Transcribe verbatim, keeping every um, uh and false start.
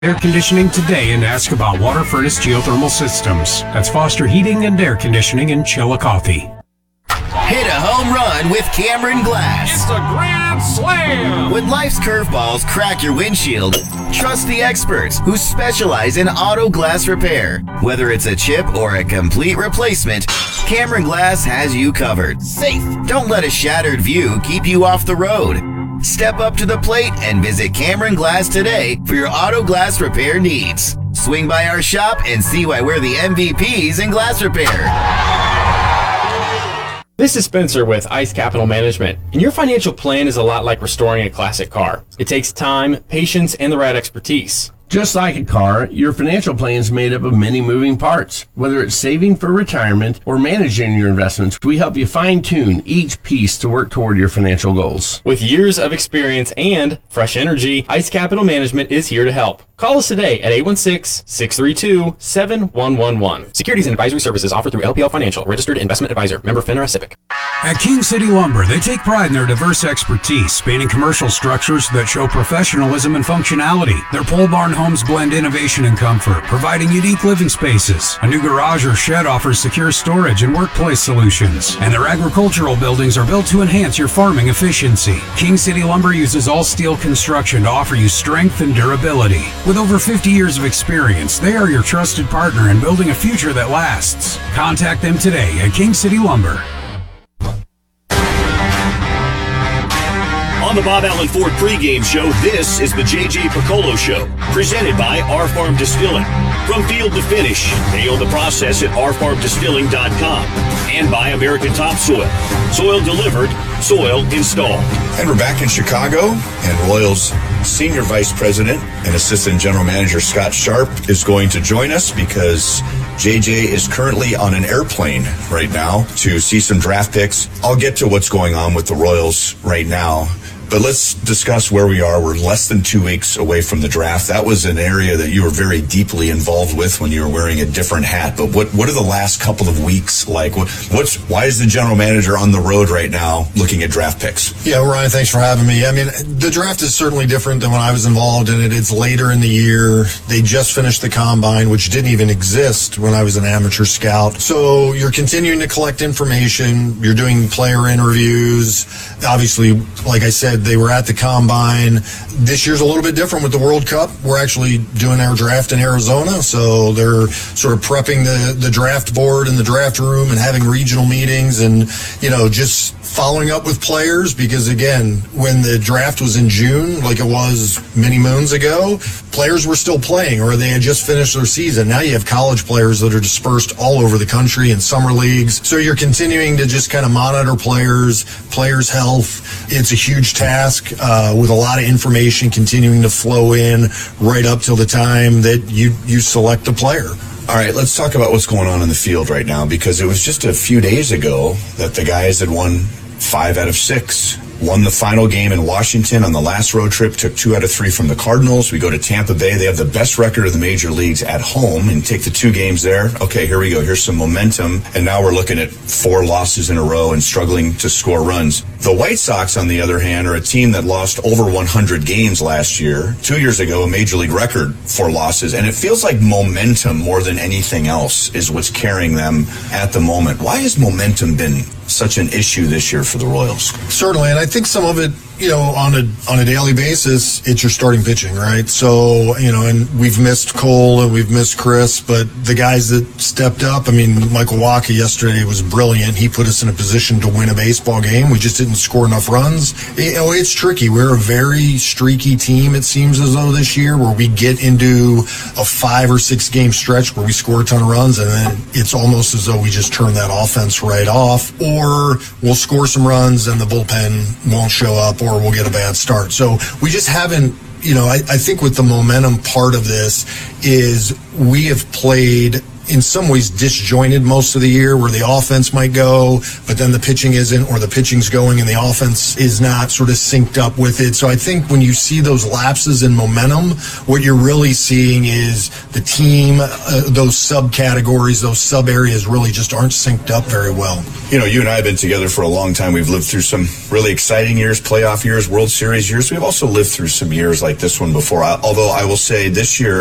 Air conditioning today and ask about water furnace geothermal systems. That's Foster Heating and Air Conditioning in Chillicothe. Hit a home run with Cameron Glass. It's a grand slam! When life's curveballs crack your windshield, trust the experts who specialize in auto glass repair. Whether it's a chip or a complete replacement, Cameron Glass has you covered. Safe. Don't let a shattered view keep you off the road. Step up to the plate and visit Cameron Glass today for your auto glass repair needs. Swing by our shop and see why we're the M V Ps in glass repair. This is Spencer with Ice Capital Management, and your financial plan is a lot like restoring a classic car. It takes time, patience, and the right expertise. Just like a car, your financial plan is made up of many moving parts. Whether it's saving for retirement or managing your investments, we help you fine-tune each piece to work toward your financial goals. With years of experience and fresh energy, Ice Capital Management is here to help. Call us today at eight one six, six three two, seven one one one. Securities and advisory services offered through L P L Financial, registered investment advisor, member FINRA SIPC. At King City Lumber, they take pride in their diverse expertise, spanning commercial structures that show professionalism and functionality. Their pole barn homes blend innovation and comfort, providing unique living spaces. A new garage or shed offers secure storage and workplace solutions. And their agricultural buildings are built to enhance your farming efficiency. King City Lumber uses all steel construction to offer you strength and durability. With over fifty years of experience, they are your trusted partner in building a future that lasts. Contact them today at King City Lumber. On the Bob Allen Ford pregame show, this is the J J Piccolo Show, presented by R Farm Distilling. From field to finish, they own the process at r farm distilling dot com. And by American Topsoil. Soil delivered, soil installed. And we're back in Chicago, and Royals Senior Vice President and Assistant General Manager Scott Sharp is going to join us because J J is currently on an airplane right now to see some draft picks. I'll get to what's going on with the Royals right now. But let's discuss where we are. We're less than two weeks away from the draft. That was an area that you were very deeply involved with when you were wearing a different hat. But what, what are the last couple of weeks like? What, what's why is the general manager on the road right now looking at draft picks? Yeah, Ryan, thanks for having me. I mean, the draft is certainly different than when I was involved in it. It's later in the year. They just finished the combine, which didn't even exist when I was an amateur scout. So you're continuing to collect information. You're doing player interviews. Obviously, like I said, they were at the combine. This year's a little bit different with the World Cup. We're actually doing our draft in Arizona, so they're sort of prepping the, the draft board in the draft room and having regional meetings and, you know, just following up with players because, again, when the draft was in June, like it was many moons ago, players were still playing or they had just finished their season. Now you have college players that are dispersed all over the country in summer leagues. So you're continuing to just kind of monitor players, players' health. It's a huge task uh, with a lot of information continuing to flow in right up till the time that you, you select a player. All right, let's talk about what's going on in the field right now because it was just a few days ago that the guys had won five out of six. Won the final game in Washington on the last road trip, took two out of three from the Cardinals. We go to Tampa Bay. They have the best record of the major leagues at home and take the two games there. Okay, here we go. Here's some momentum. And now we're looking at four losses in a row and struggling to score runs. The White Sox, on the other hand, are a team that lost over one hundred games last year. Two years ago, a major league record for losses. And it feels like momentum more than anything else is what's carrying them at the moment. Why has momentum been such an issue this year for the Royals? Certainly, and I think some of it, you know, on a on a daily basis, it's your starting pitching, right? So, you know, and we've missed Cole and we've missed Chris, but the guys that stepped up, I mean, Michael Wacha yesterday was brilliant. He put us in a position to win a baseball game. We just didn't score enough runs. You know, it's tricky. We're a very streaky team, it seems as though this year, where we get into a five or six game stretch where we score a ton of runs, and then it's almost as though we just turn that offense right off, or we'll score some runs and the bullpen won't show up, or we'll get a bad start. So we just haven't, you know, I, I think with the momentum part of this is we have played in some ways disjointed most of the year, where the offense might go, but then the pitching isn't, or the pitching's going and the offense is not sort of synced up with it. So I think when you see those lapses in momentum, what you're really seeing is the team, uh, those subcategories, those sub areas really just aren't synced up very well. You know, you and I have been together for a long time. We've lived through some really exciting years, playoff years, World Series years. We've also lived through some years like this one before. I, although I will say this year,